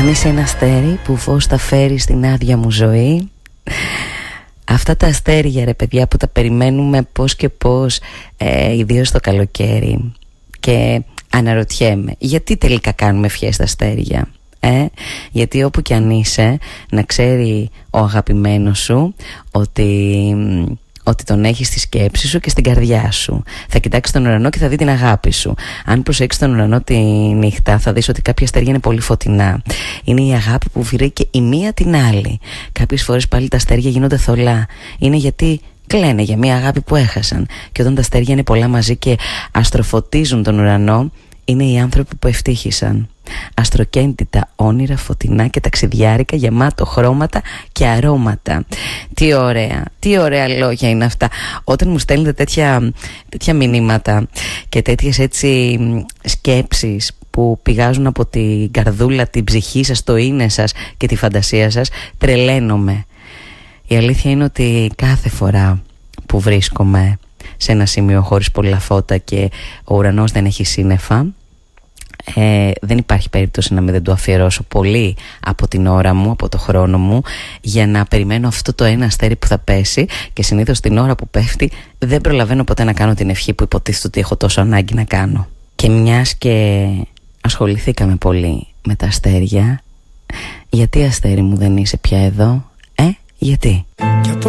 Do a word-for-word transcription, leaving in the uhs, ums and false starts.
Αν είσαι ένα αστέρι που φως θα φέρει στην άδεια μου ζωή. Αυτά τα αστέρια, ρε παιδιά, που τα περιμένουμε πώς και πώς, ε, ιδίως το καλοκαίρι. Και αναρωτιέμαι, γιατί τελικά κάνουμε ευχές στα αστέρια? Ε? Γιατί όπου κι αν είσαι, να ξέρει ο αγαπημένος σου ότι... ότι τον έχεις στη σκέψη σου και στην καρδιά σου. Θα κοιτάξεις τον ουρανό και θα δει την αγάπη σου. Αν προσέξεις τον ουρανό τη νύχτα, θα δεις ότι κάποια αστέρια είναι πολύ φωτεινά. Είναι η αγάπη που βρήκε η μία την άλλη. Κάποιες φορές πάλι τα αστέρια γίνονται θολά. Είναι γιατί κλαίνε για μία αγάπη που έχασαν. Και όταν τα αστέρια είναι πολλά μαζί και αστροφωτίζουν τον ουρανό, είναι οι άνθρωποι που ευτύχησαν. Αστροκέντητα όνειρα, φωτεινά και ταξιδιάρικα, γεμάτο χρώματα και αρώματα. Τι ωραία, τι ωραία λόγια είναι αυτά. Όταν μου στέλνετε τέτοια, τέτοια μηνύματα και τέτοιες έτσι σκέψεις που πηγάζουν από την καρδούλα, την ψυχή σας, το είναι σας και τη φαντασία σας, τρελαίνομαι. Η αλήθεια είναι ότι κάθε φορά που βρίσκομαι σε ένα σημείο χωρίς πολλά φώτα και ο ουρανός δεν έχει σύννεφα, ε, δεν υπάρχει περίπτωση να μην δεν του αφιερώσω πολύ από την ώρα μου, από το χρόνο μου, για να περιμένω αυτό το ένα αστέρι που θα πέσει. Και συνήθως την ώρα που πέφτει δεν προλαβαίνω ποτέ να κάνω την ευχή που υποτίθεται ότι έχω τόσο ανάγκη να κάνω. Και μιας και ασχοληθήκαμε πολύ με τα αστέρια, γιατί αστέρι μου δεν είσαι πια εδώ? Ε, γιατί?